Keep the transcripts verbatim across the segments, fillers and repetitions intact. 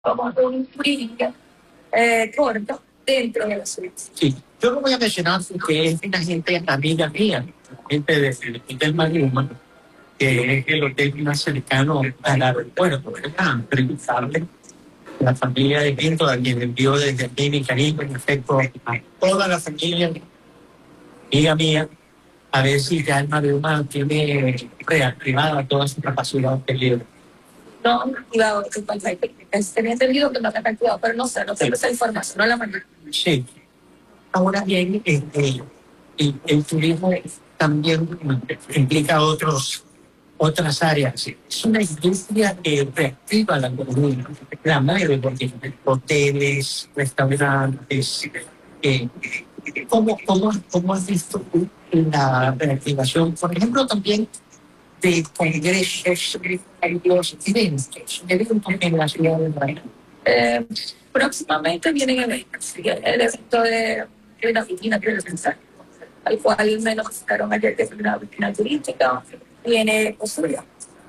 como un briefing eh, corto dentro de la ciudad. Sí, yo lo voy a mencionar porque es una gente amiga mía, gente del Hotel Mariuma, que es el hotel más cercano al aeropuerto, ¿verdad? Preguntable. La familia de Pinto, a quien envió desde aquí mi cariño, en efecto, a toda la familia, amiga mía, a ver si ya el Mariuma tiene reactivada toda su capacidad hotelera. No, activado, tenía entendido que no había activado, pero no sé, no tengo esa información, no la mandé. Sí. Ahora bien, eh, eh, el, el turismo también implica otros, otras áreas. Es una industria que reactiva la economía, la mueve, porque hoteles, restaurantes. Eh, ¿cómo, cómo, ¿Cómo has visto tú la reactivación, por ejemplo, también de congresos, los eventos, eventos en la ciudad de Brasil? Eh, próximamente vienen eventos, el evento de, de la oficina presidencial, al cual me notificaron ayer que es una oficina turística, viene Osuria.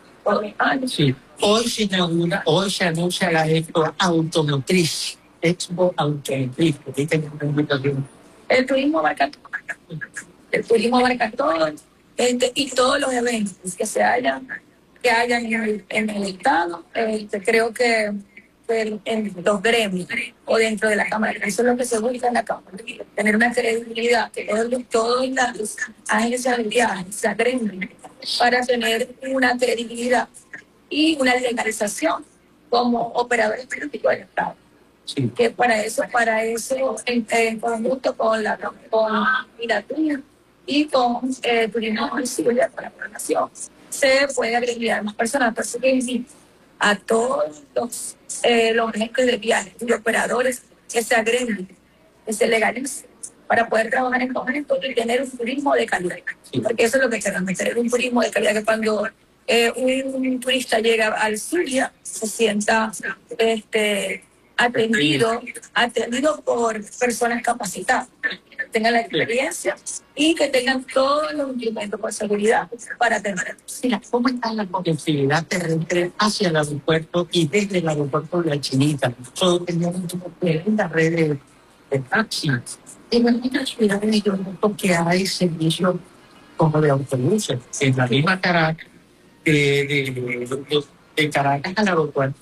Sí, hoy se inaugura, hoy se anuncia la Expo Automotriz, Expo Automotriz, que tiene una invitación. El turismo abarca todo, el turismo abarca todo, este, y todos los eventos que se hayan, que hayan en el, en el estado, este, creo que en, en los gremios o dentro de la Cámara, eso es lo que se busca en la Cámara, tener una credibilidad, que todos, todas las agencias de viajes se agreguen para tener una credibilidad y una legalización como operadores turísticos del Estado. Sí. Que para eso, para eso en, en conjunto con la con Miratura y con eh, Turismo Accesible para la Nación, se puede agregar más personas. Entonces, que invito a todos los, eh, los agentes de viajes y operadores que se agreguen, que se legalicen para poder trabajar en conjunto y tener un turismo de calidad. Sí. Porque eso es lo que queremos, tener un turismo de calidad, que cuando eh, un turista llega al Zulia se sienta este, atendido, atendido por personas capacitadas, que tengan la experiencia y que tengan todos los instrumentos por seguridad para atender. Mira, ¿cómo está la conectividad terrestre hacia el aeropuerto y desde el aeropuerto de la Chinita? Nosotros tenemos una red de, de taxis. En algunas ciudades yo noto que hay servicios como de autobuses. En la misma Caracas, de, de, de, de Caracas al aeropuerto,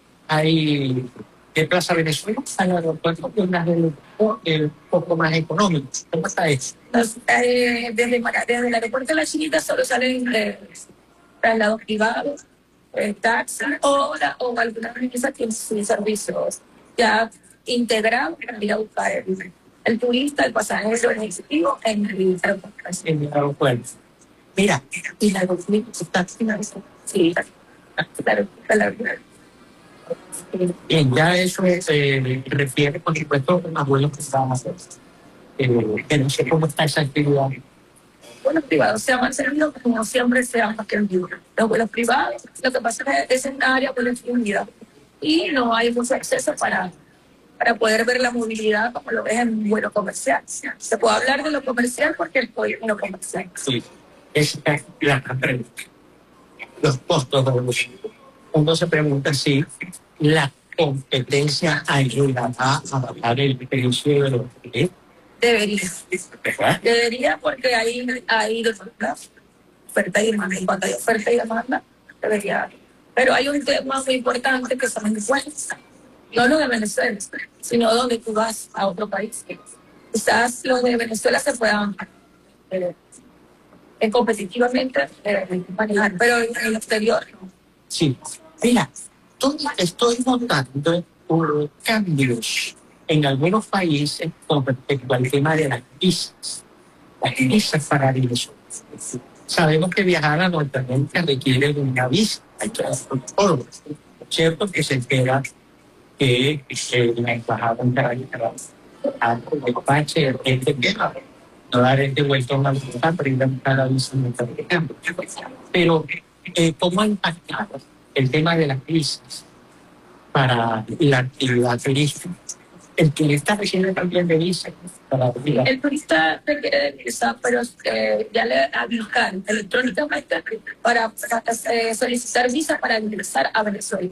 hay de Plaza Venezuela al aeropuerto que es una red un poco más económico. ¿Cómo está eso? Nos, eh, desde, desde el aeropuerto de la Chinita solo salen eh, traslados privados, eh, taxis o, la, o algunas empresas tienen sus servicios ya integrados para ir a buscar el, el turista, el pasajero, el ejecutivo en el aeropuerto. En el aeropuerto. Mira, y la aeropuerto está finalizado. Sí, claro, claro. Bien, ya eso se eh, refiere, por supuesto, a vuelos que estaban haciendo. Eh, que no sé cómo está esa actividad. Vuelos privados se han mantenido como siempre se han mantenido. Los vuelos privados, lo que pasa es que es un área muy restringida y no hay mucho acceso para, para poder ver la movilidad como lo ves en un vuelo comercial. Se puede hablar de lo comercial porque estoy en lo comercial. Sí, esa es la pregunta. Los costos de los. Uno se pregunta si la competencia ayudará a bajar el precio de los billetes. Debería. ¿Verdad? Debería, porque hay, hay oferta y demanda. Y cuando hay oferta y demanda, debería. Pero hay un tema muy importante que son impuestos. No los de Venezuela, sino donde tú vas a otro país. Quizás los de Venezuela se puedan eh, eh, competitivamente eh, manejar, pero en el exterior no. Sí. Mira, estoy notando uh, cambios en algunos países con respecto al tema de las visas. Las visas para Venezuela. Sabemos que viajar a Norteamérica requiere de una visa. Hay que hacer todo. Cierto que se espera que eh, la embajada en Caracas despache este tema. No dar este vuelto a la visa, pero ir a buscar la visa norteamericana. Pero, eh, ¿cómo ha impactado el tema de las visas para la actividad turística? El turista recibe también de visa. Para el turista requiere de visa, pero eh, ya le aplican electrónicamente para, para eh, solicitar visa para ingresar a Venezuela.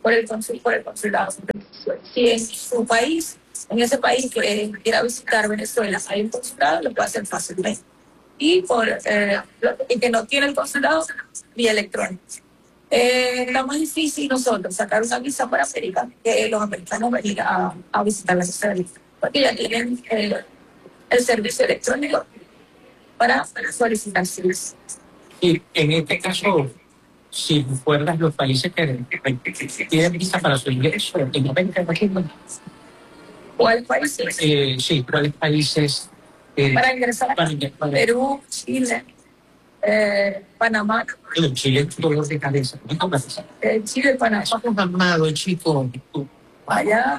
por el, consul, por el consulado. Si en su país, en ese país que quiera visitar Venezuela, hay un consulado, lo puede hacer fácilmente. Y, por, eh, y que no tiene el consulado, vía electrónica. Eh, lo más difícil nosotros sacar una visa para América, que los americanos venir a, a visitar la Venezuela, porque ya tienen el, el servicio electrónico para solicitar su visa. Y en este caso, si recuerdas los países que tienen visa para su ingreso, en América Latina, ¿cuáles países? Eh, sí, ¿cuáles países? Eh, para ingresar para ingresar. Perú, Chile, eh, Panamá. En Chile, dolor de cabeza. Eh, Chile, Panamá. Somos amados, chicos. Allá,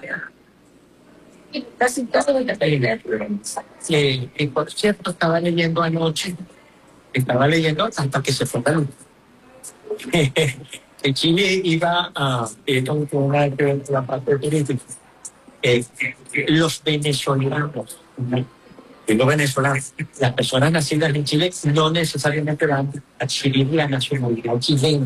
casi todo el eh, eh, por cierto, estaba leyendo anoche, estaba leyendo hasta que se fue la luz. En Chile iba a eh, con una la parte política. Eh, los venezolanos, y los venezolanos, las personas nacidas en Chile no necesariamente van a adquirir la nacionalidad chilena,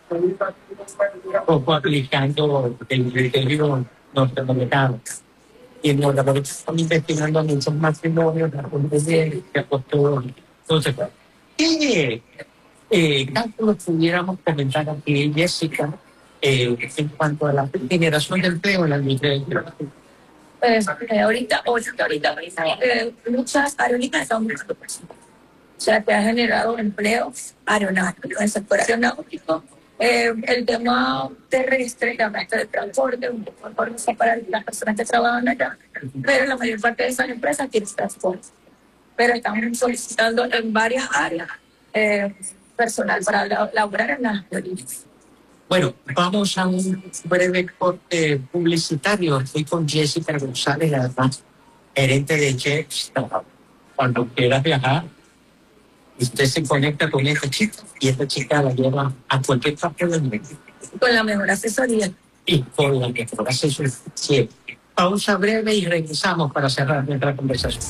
o aplicando el criterio norteamericano. Y en los laboratorios están investigando muchos matrimonios, la gente que apostó. Entonces, ¿qué eh, tanto pudiéramos comentar aquí, Jessica, eh, en cuanto a la generación de empleo en la industria del trabajo? Pues, eh, ahorita, ahorita, ahorita, eh, muchas aerolíneas están buscando personas. O sea, que ha generado empleo aeronáutico, en el sector aeronáutico. Eh, el tema terrestre, la parte de transporte, un poco mejor para las personas que trabajan allá, pero la mayor parte de esas empresas tienen transporte. Pero estamos solicitando en varias áreas eh, personal para laborar en las aerolíneas. Bueno, vamos a un breve corte publicitario. Estoy con Jessica González, además, gerente de Jetstar. Cuando quieras viajar, usted se conecta con esta chica y esta chica la lleva a cualquier parte del mundo. Con la mejor asesoría. Y con la mejor asesoría. Sí. Pausa breve y regresamos para cerrar nuestra conversación.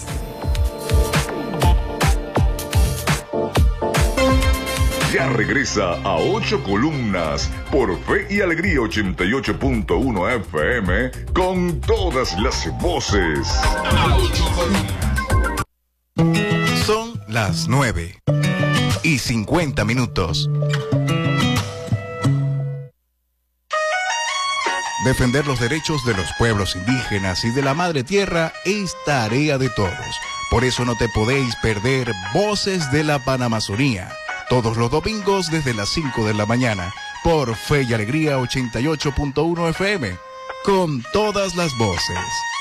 Ya regresa a Ocho Columnas por Fe y Alegría ochenta y ocho punto uno F M con todas las voces. Son las nueve y cincuenta minutos. Defender los derechos de los pueblos indígenas y de la madre tierra es tarea de todos. Por eso no te podéis perder Voces de la Panamazonía. Todos los domingos desde las cinco de la mañana por Fe y Alegría ochenta y ocho punto uno F M con todas las voces.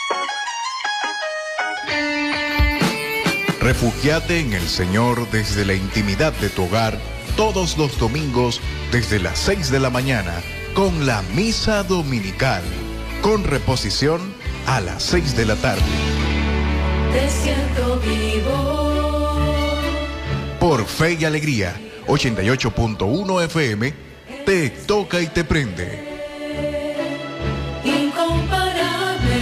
Refúgiate en el Señor desde la intimidad de tu hogar todos los domingos desde las seis de la mañana con la misa dominical, con reposición a las seis de la tarde. Te siento vivo. Por Fe y Alegría, ochenta y ocho punto uno F M, te toca y te prende. Incomparable.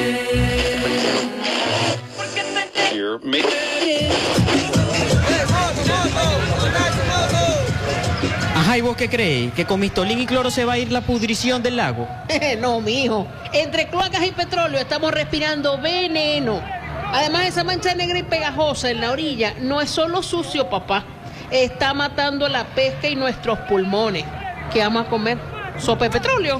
Ajá, ¿y vos qué crees? ¿Que con mistolín y cloro se va a ir la pudrición del lago? No, mijo. Entre cloacas y petróleo estamos respirando veneno. Además, esa mancha negra y pegajosa en la orilla no es solo sucio, papá. Está matando la pesca y nuestros pulmones. ¿Qué vamos a comer? ¿Sopa de petróleo?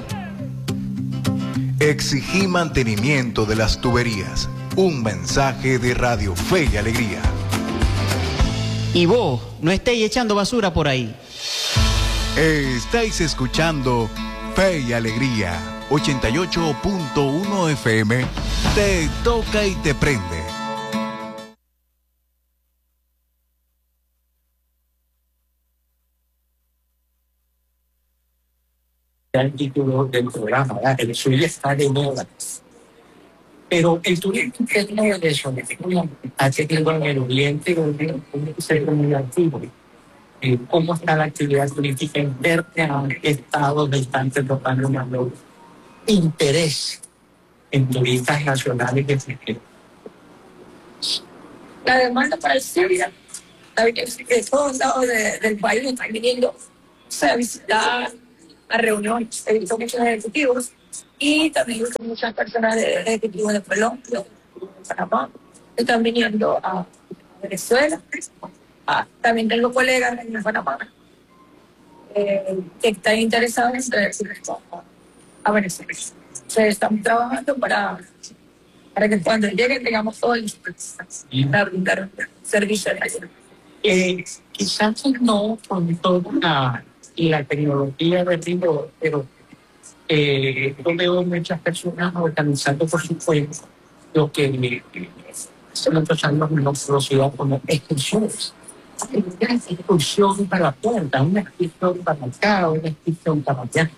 Exigí mantenimiento de las tuberías. Un mensaje de Radio Fe y Alegría. Y vos, no estéis echando basura por ahí. Estáis escuchando Fe y Alegría, ochenta y ocho punto uno F M, te toca y te prende. El título del programa, ¿verdad? El suyo está de moda. Pero el turismo interno venezolano ha tenido en el Oriente un ser muy activo. Eh, ¿Cómo está la actividad turística interna? ¿A qué estados están reportando mayor interés en turistas nacionales y extranjeros? La demanda para el Siria, de todos lados de, del país están viniendo, o sea, a visitar a reuniones. He visto muchos ejecutivos y también he visto muchas personas de ejecutivos de Colombia, de Panamá, que están viniendo a Venezuela. Ah, también tengo colegas en Panamá eh, que están interesados en traerse a Venezuela. Se están trabajando para, para que cuando lleguen tengamos todo listo para brindar servicio de ayuda. Eh, quizás no con toda la, la tecnología del libro, pero eh, yo veo muchas personas organizando por su cuenta lo que nosotros llamamos conocido como excursiones. Una excursión para la puerta, una excursión para acá, una excursión para allá.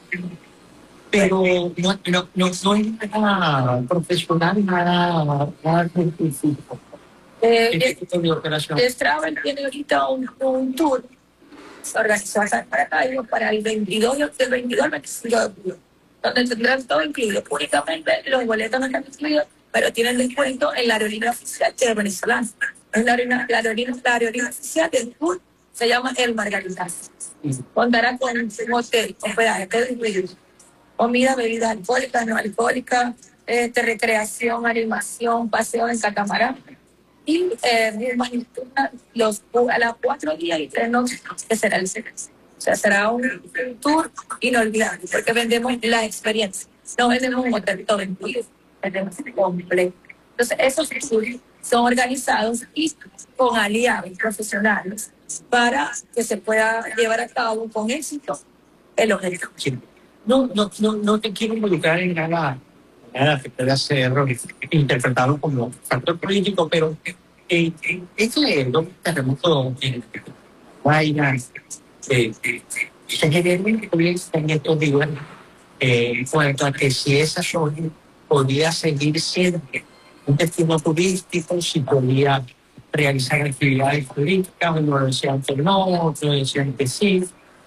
Pero no, no, no, no es nada profesional, nada, nada científico. Eh, el Travel tiene ahorita un, un tour, se organizó acá para Cairo para el veintidós, del veintidós al veinticinco de julio, donde tendrán todo incluido. Únicamente los boletos no están incluidos, pero tienen descuento en la aerolínea oficial de venezolana. Es la aerolínea, la aerolínea, la aerolínea oficial del tour se llama El Margaritas. Contará con un hotel, hospedaje, todo incluido. Comida, bebidas alcohólicas, no alcohólicas, este, recreación, animación, paseo en catamarán. Y eh, los, a las cuatro días y tres noches que será el servicio. O sea, será un, un tour inolvidable, porque vendemos la experiencia. No vendemos un hotel todo incluido, vendemos completo. Entonces, esos tours son organizados y con aliados profesionales para que se pueda llevar a cabo con éxito el objetivo. No, no, no, no te quiero involucrar en nada, nada que pueda ser interpretado como factor político, pero eh, eh, este terremoto en Guayana eh, eh, se generó en estos días eh, en cuanto a que si esa zona podía seguir siendo un destino turístico, si podía realizar actividades políticas, uno decían que no, otros decían que sí.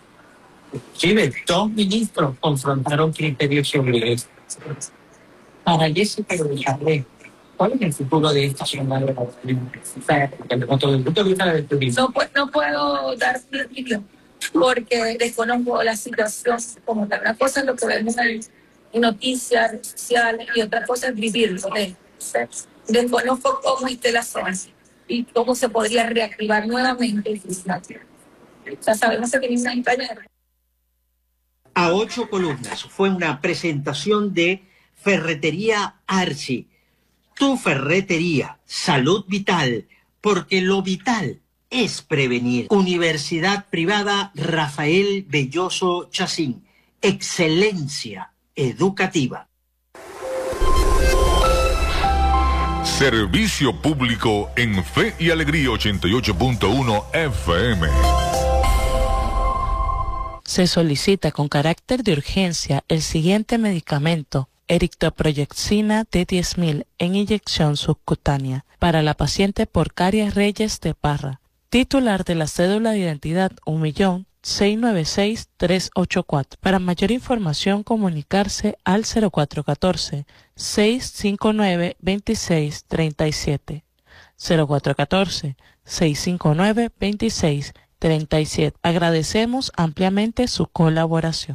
Sí, dos ministros confrontaron criterios sobre esto. Para Jessica González, ¿cuál es el futuro de esta zona de la desde el punto de vista del turismo? No, no puedo dar mi opinión porque desconozco la situación como tal. Una cosa es lo que vemos en noticias, redes sociales, y otra cosa es vivirlo. Desconozco cómo esté la zona y cómo se podría reactivar nuevamente. O sea, sabemos que tiene una España. A ocho columnas fue una presentación de Ferretería Arci. Tu ferretería, salud vital, porque lo vital es prevenir. Universidad Privada Rafael Belloso Chacín. Excelencia educativa. Servicio público en Fe y Alegría ochenta y ocho punto uno F M. Se solicita con carácter de urgencia el siguiente medicamento: eritroproyectina de diez mil en inyección subcutánea para la paciente Porcaria Reyes de Parra, titular de la cédula de identidad un millón seiscientos noventa y seis mil trescientos ochenta y cuatro. Para mayor información, comunicarse al cero cuatro uno cuatro, seis cinco nueve, dos seis tres siete. cero cuatro uno cuatro, seis cinco nueve, dos seis treinta y siete. Agradecemos ampliamente su colaboración.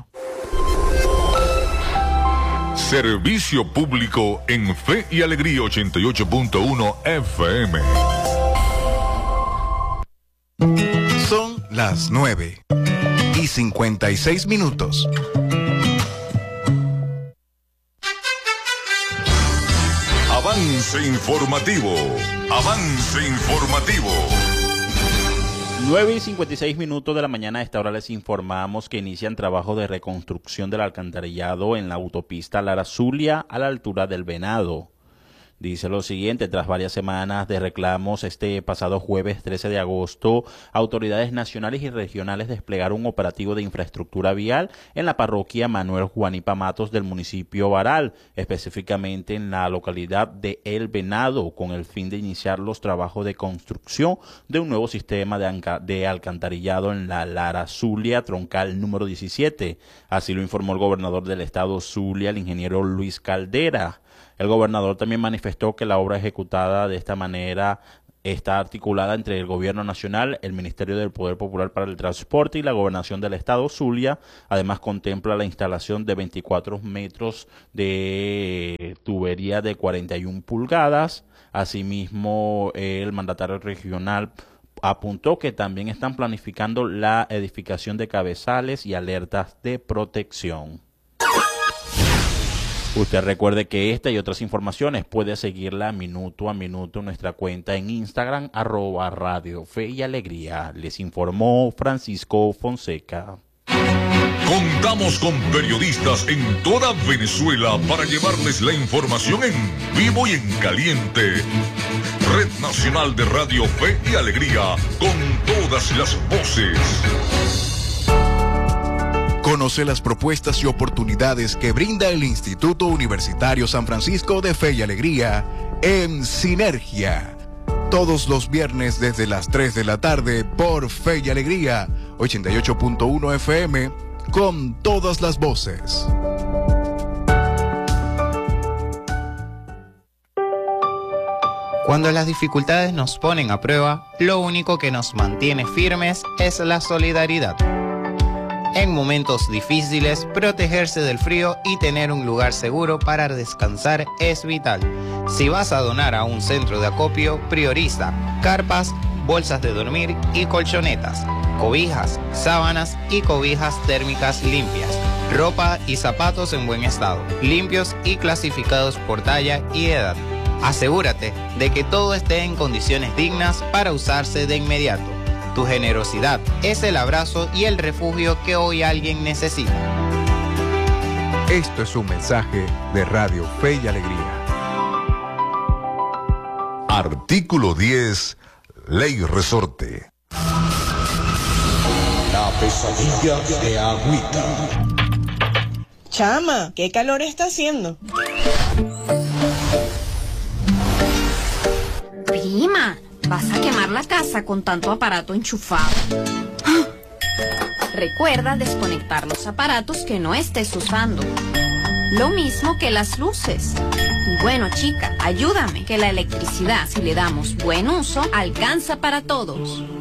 Servicio público en Fe y Alegría ochenta y ocho punto uno F M. Son las nueve y cincuenta y seis minutos. Avance informativo. Avance informativo. nueve y cincuenta y seis minutos de la mañana. A esta hora les informamos que inician trabajos de reconstrucción del alcantarillado en la autopista Lara Zulia a la altura del Venado. Dice lo siguiente: tras varias semanas de reclamos, este pasado jueves trece de agosto, autoridades nacionales y regionales desplegaron un operativo de infraestructura vial en la parroquia Manuel Juanipa Matos del municipio Baral, específicamente en la localidad de El Venado, con el fin de iniciar los trabajos de construcción de un nuevo sistema de, de alcantarillado en la Lara Zulia, troncal número diecisiete. Así lo informó el gobernador del estado Zulia, el ingeniero Luis Caldera. El gobernador también manifestó que la obra ejecutada de esta manera está articulada entre el Gobierno Nacional, el Ministerio del Poder Popular para el Transporte y la Gobernación del Estado Zulia. Además, contempla la instalación de veinticuatro metros de tubería de cuarenta y una pulgadas. Asimismo, el mandatario regional apuntó que también están planificando la edificación de cabezales y alertas de protección. Usted recuerde que esta y otras informaciones puede seguirla minuto a minuto en nuestra cuenta en Instagram, arroba Radio Fe y Alegría. Les informó Francisco Fonseca. Contamos con periodistas en toda Venezuela para llevarles la información en vivo y en caliente. Red Nacional de Radio Fe y Alegría, con todas las voces. Conoce las propuestas y oportunidades que brinda el Instituto Universitario San Francisco de Fe y Alegría en Sinergia. Todos los viernes desde las tres de la tarde por Fe y Alegría, ochenta y ocho punto uno F M, con todas las voces. Cuando las dificultades nos ponen a prueba, lo único que nos mantiene firmes es la solidaridad. En momentos difíciles, protegerse del frío y tener un lugar seguro para descansar es vital. Si vas a donar a un centro de acopio, prioriza carpas, bolsas de dormir y colchonetas, cobijas, sábanas y cobijas térmicas limpias, ropa y zapatos en buen estado, limpios y clasificados por talla y edad. Asegúrate de que todo esté en condiciones dignas para usarse de inmediato. Tu generosidad es el abrazo y el refugio que hoy alguien necesita. Esto es un mensaje de Radio Fe y Alegría. Artículo diez, Ley Resorte. La pesadilla de Agüita. Chama, ¿qué calor está haciendo? Prima, vas a quemar la casa con tanto aparato enchufado. Recuerda desconectar los aparatos que no estés usando. Lo mismo que las luces. Y bueno, chica, ayúdame, que la electricidad, si le damos buen uso, alcanza para todos.